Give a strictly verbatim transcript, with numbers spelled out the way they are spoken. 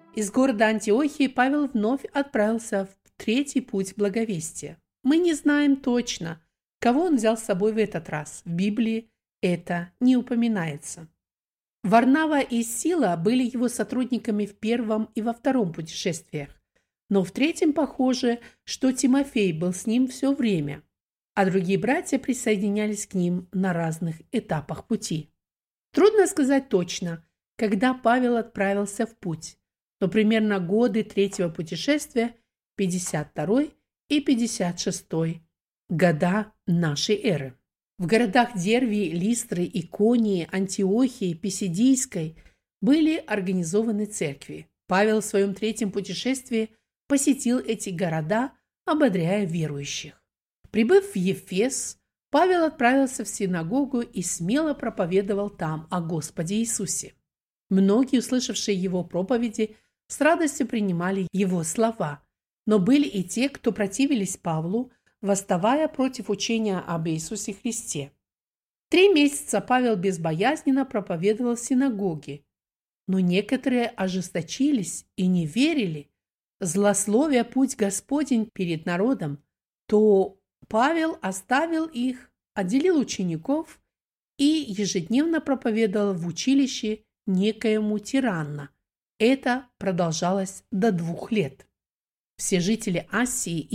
Из города Антиохии Павел вновь отправился в третий путь благовестия. Мы не знаем точно, кого он взял с собой в этот раз. В Библии это не упоминается. Варнава и Сила были его сотрудниками в первом и во втором путешествиях, но в третьем похоже, что Тимофей был с ним все время, а другие братья присоединялись к ним на разных этапах пути. Трудно сказать точно, когда Павел отправился в путь, но примерно годы третьего путешествия, пятьдесят второй и пятьдесят шестой года нашей эры. В городах Дервии, Листры, Иконии, Антиохии, Писидийской были организованы церкви. Павел в своем третьем путешествии посетил эти города, ободряя верующих. Прибыв в Ефес, Павел отправился в синагогу и смело проповедовал там о Господе Иисусе. Многие, услышавшие его проповеди, с радостью принимали его слова, но были и те, кто противились Павлу, восставая против учения об Иисусе Христе. Три месяца Павел безбоязненно проповедовал в синагоге, но некоторые ожесточились и не верили, злословя путь Господень перед народом, то Павел оставил их, отделил учеников и ежедневно проповедовал в училище некоему тиранна. Это продолжалось до двух лет. Все жители Асии